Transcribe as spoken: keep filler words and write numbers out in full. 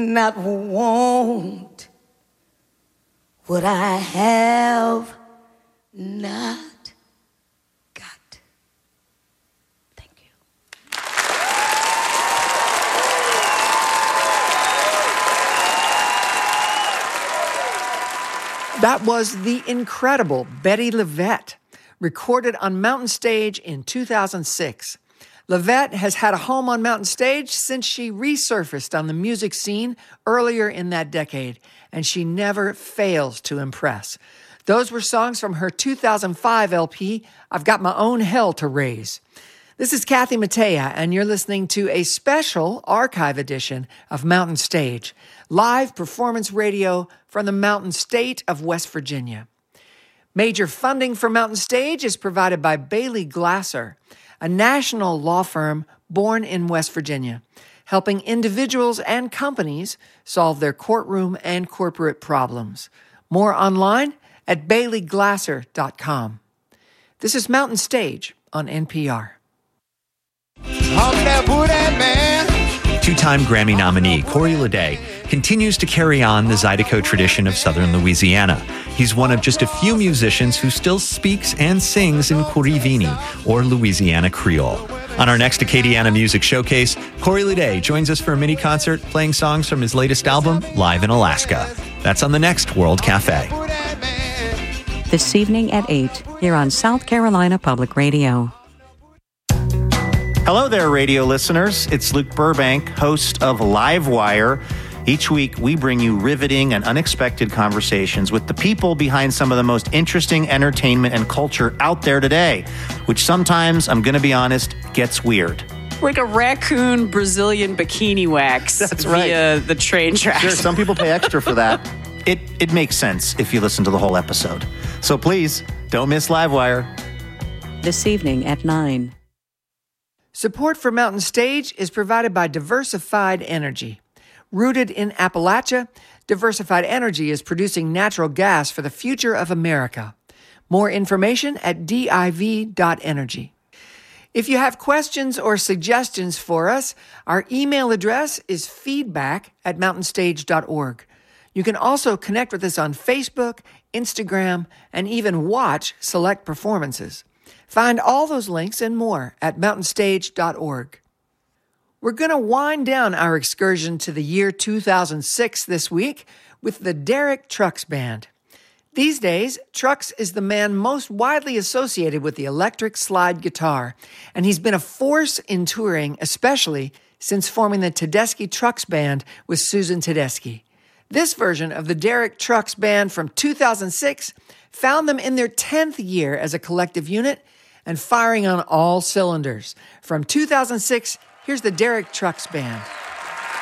not want what I have not got. Thank you. That was the incredible Bettye LaVette, recorded on Mountain Stage in two thousand six. LaVette has had a home on Mountain Stage since she resurfaced on the music scene earlier in that decade, and she never fails to impress. Those were songs from her two thousand five L P, I've Got My Own Hell to Raise. This is Kathy Mattea, and you're listening to a special archive edition of Mountain Stage, live performance radio from the Mountain State of West Virginia. Major funding for Mountain Stage is provided by Bailey Glasser, a national law firm born in West Virginia, helping individuals and companies solve their courtroom and corporate problems. More online at bailey glasser dot com. This is Mountain Stage on N P R. Two-time Grammy nominee Corey Lede continues to carry on the Zydeco tradition of Southern Louisiana. He's one of just a few musicians who still speaks and sings in Corrivini, or Louisiana Creole. On our next Acadiana Music Showcase, Corey Lede joins us for a mini concert playing songs from his latest album, Live in Alaska. That's on the next World Cafe. This evening at eight, here on South Carolina Public Radio. Hello there, radio listeners. It's Luke Burbank, host of Livewire. Each week, we bring you riveting and unexpected conversations with the people behind some of the most interesting entertainment and culture out there today, which sometimes, I'm going to be honest, gets weird. Like a raccoon Brazilian bikini wax. That's right. Via the train tracks. Sure, some people pay extra for that. It, it makes sense if you listen to the whole episode. So please, don't miss Livewire. This evening at nine. Support for Mountain Stage is provided by Diversified Energy. Rooted in Appalachia, Diversified Energy is producing natural gas for the future of America. More information at div dot energy. If you have questions or suggestions for us, our email address is feedback at mountain stage dot org. You can also connect with us on Facebook, Instagram, and even watch select performances. Find all those links and more at mountain stage dot org. We're going to wind down our excursion to the year two thousand six this week with the Derek Trucks Band. These days, Trucks is the man most widely associated with the electric slide guitar, and he's been a force in touring, especially since forming the Tedeschi Trucks Band with Susan Tedeschi. This version of the Derek Trucks Band from two thousand six found them in their tenth year as a collective unit and firing on all cylinders. From two thousand six, here's the Derek Trucks Band.